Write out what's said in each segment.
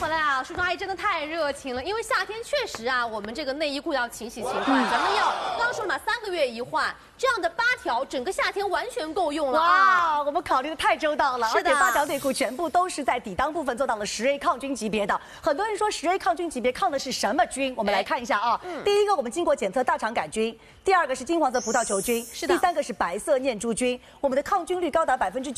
来啊，叔叔阿姨真的太热情了，因为夏天确实啊，我们这个内衣裤要勤洗勤换，咱们要刚刚说了嘛，3个月一换，这样的8条，整个夏天完全够用了啊！ 哇，我们考虑的太周到了， 是的， 而且8条内裤全部都是在底裆部分做到了10A 抗菌级别的。很多人说10A 抗菌级别抗的是什么菌？我们来看一下啊。第一个，我们经过检测大肠杆菌；第二个是金黄色葡萄球菌；第三个是白色念珠菌。我们的抗菌率高达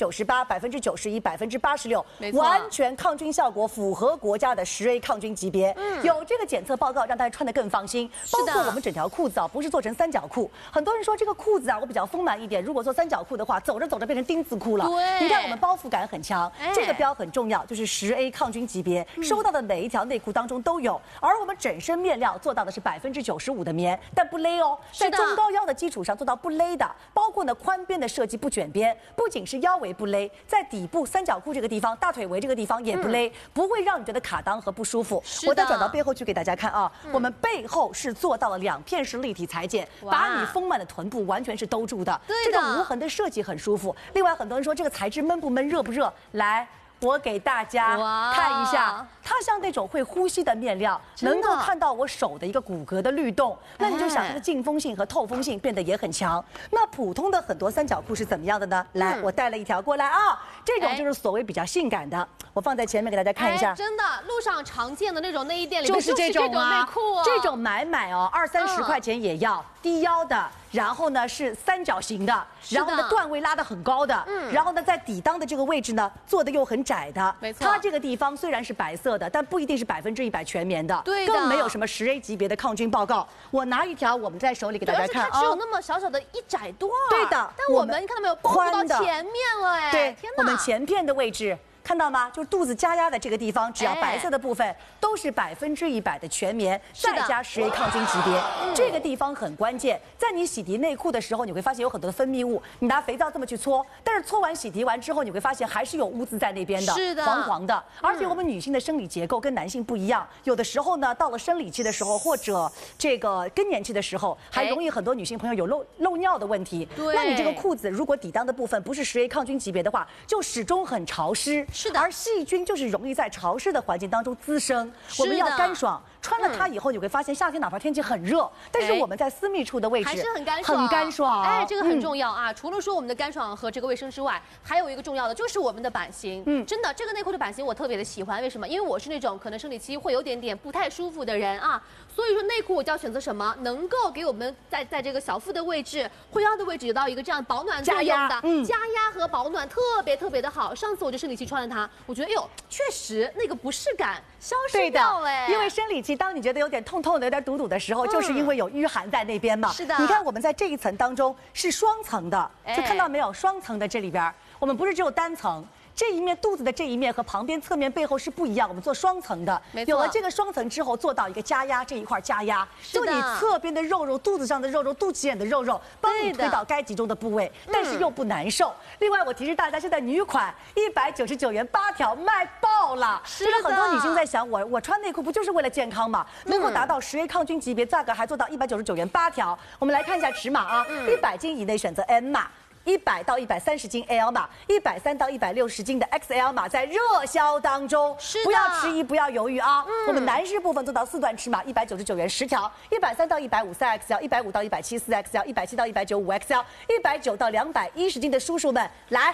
98%、91%、86%，完全抗菌效果符合国家的10A 抗菌级别。有这个检测报告，让大家穿得更放心。包括我们整条裤子啊，不是做成3角裤。很多人说这个裤子啊，我比较丰满一点，如果做3角裤的话，走着走着变成丁字裤了。对，你看我们包覆感很强，这个标很重要，就是10A 抗菌级别，收到的每一条内裤当中都有。而我们整身面料做到的是95%的棉，但不勒哦，在中高腰的基础上做到不勒的，包括呢宽边的设计不卷边，不仅是腰围不勒，在底部3角裤这个地方、大腿围这个地方也不勒，不会让你觉得卡裆和不舒服。我再转到背后去给大家看啊，我们背后是做到了2片式立体裁剪，把你丰满的臀部完全是兜住的，这种无痕的设计很舒服。另外，很多人说这个材质闷不闷、热不热？来，我给大家看一下，它像那种会呼吸的面料，能够看到我手的一个骨骼的律动，那你就想它的进风性和透风性变得也很强。那普通的很多3角裤是怎么样的呢？来，我带了一条过来啊，这种就是所谓比较性感的，我放在前面给大家看一下。 真的，路上常见的那种内衣店里就是这种内裤啊， 这种买哦，20、30块钱也要，低腰的。然后呢是3角形的，然后呢段位拉得很高的，然后呢在底裆的这个位置呢做的又很窄的， 没错。 它这个地方虽然是白色的，但不一定是100%全棉的， 对， 更没有什么10A 级别的抗菌报告。我拿一条，我们在手里给大家看啊， 它只有那么小小的一窄段， 对的。 但我们你看到没有，包覆到前面了哎， 对， 天哪， 我们前片的位置。看到吗？就是肚子加压的这个地方，只要白色的部分都是100%的全棉，再加10A 抗菌级别，这个地方很关键。在你洗涤内裤的时候，你会发现有很多的分泌物，你拿肥皂这么去搓，但是搓完洗涤完之后，你会发现还是有污渍在那边的， 是的， 黄黄的。而且我们女性的生理结构跟男性不一样，有的时候呢，到了生理期的时候，或者这个更年期的时候，还容易很多女性朋友有漏尿的问题。 对， 那你这个裤子如果底裆的部分不是10A 抗菌级别的话，就始终很潮湿。 是的， 而细菌就是容易在潮湿的环境当中滋生，我们要干爽。穿了它以后，你会发现夏天哪怕天气很热，但是我们在私密处的位置还是很干爽， 很干爽。 哎，这个很重要啊！除了说我们的干爽和这个卫生之外，还有一个重要的就是我们的版型。真的，这个内裤的版型我特别的喜欢，为什么？因为我是那种可能生理期会有点不太舒服的人啊，所以说内裤我就要选择什么能够给我们在这个小腹的位置、后腰的位置有到一个这样保暖作用的，加压和保暖特别的好。上次我就生理期穿了它，我觉得哎呦，确实那个不适感消失掉了。 因为生理期，当你觉得有点痛痛的、有点堵堵的时候，就是因为有淤寒在那边嘛。 是的， 你看我们在这一层当中是双层的，就看到没有？双层的这里边，我们不是只有单层。这一面肚子的这一面和旁边侧面背后是不一样，我们做双层的。有了这个双层之后，做到一个加压，这一块加压，就你侧边的肉肉、肚子上的肉肉、肚脐眼的肉肉，帮你推到该集中的部位，但是又不难受。另外，我提示大家，现在女款199元8条卖爆了。这个很多女性在想，我穿内裤不就是为了健康吗？能够达到10A 抗菌级别，价格还做到199元8条。我们来看一下尺码啊，100斤以内选择 M 码。100到130斤 L 码，130到160斤的 XL 码在热销当中，不要迟疑，不要犹豫啊！我们男士部分做到4段尺码，199元10条，130到150 3XL，150到174 XL，170到195 XL，190到210斤的叔叔们来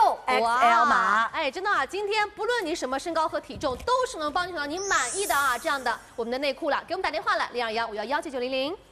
6XL 码。 哎，真的啊，今天不论你什么身高和体重，都是能帮助到你满意的啊这样的我们的内裤了。给我们打电话了，0215119900。